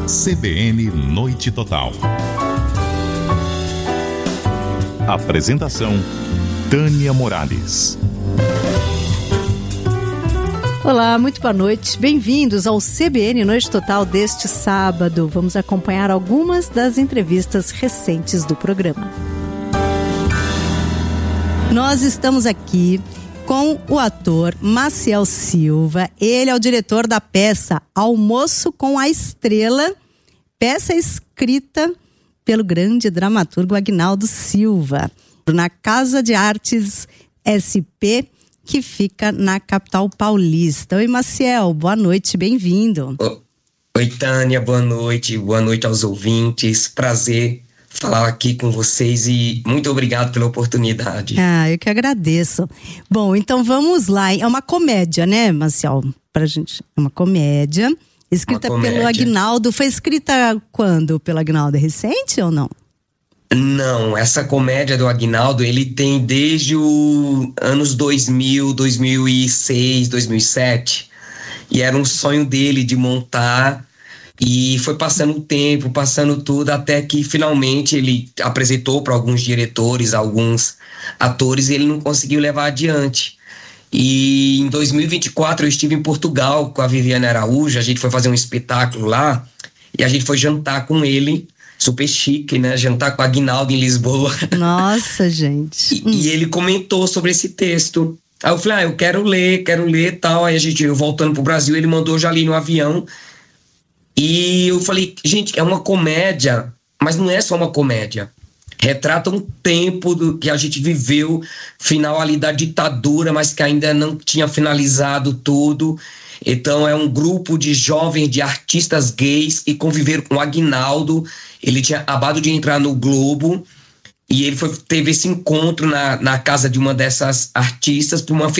CBN Noite Total. Apresentação: Tânia Morales. Olá, muito boa noite. Bem-vindos ao CBN Noite Total deste sábado. Vamos acompanhar algumas das entrevistas recentes do programa. Nós estamos aqui com o ator Maciel Silva. Ele é o diretor da peça Almoço com a Estrela, peça escrita pelo grande dramaturgo Aguinaldo Silva, na Casa de Artes SP, que fica na capital paulista. Oi, Maciel, boa noite, bem-vindo. Oi, Tânia, boa noite aos ouvintes, prazer falar aqui com vocês e muito obrigado pela oportunidade. Eu que agradeço. Bom, então vamos lá. É uma comédia, né, Maciel? Pra gente. É uma comédia escrita pelo Aguinaldo. Foi escrita quando pelo Aguinaldo? É recente ou não? Não, essa comédia do Aguinaldo, ele tem desde os anos 2000, 2006, 2007. E era um sonho dele de montar. E foi passando o tempo, passando tudo, até que finalmente ele apresentou para alguns diretores, alguns atores, e ele não conseguiu levar adiante. E em 2024 eu estive em Portugal com a Viviane Araújo, a gente foi fazer um espetáculo lá, e a gente foi jantar com ele, super chique, né? Jantar com o Aguinaldo em Lisboa. Nossa, gente. E ele comentou sobre esse texto. Aí eu falei, eu quero ler e tal. Aí eu voltando pro Brasil, ele mandou já ali no avião. E eu falei, gente, é uma comédia, mas não é só uma comédia. Retrata um tempo que a gente viveu, final ali da ditadura, mas que ainda não tinha finalizado tudo. Então é um grupo de jovens, de artistas gays que conviveram com o Aguinaldo. Ele tinha acabado de entrar no Globo e ele teve esse encontro na casa de uma dessas artistas para uma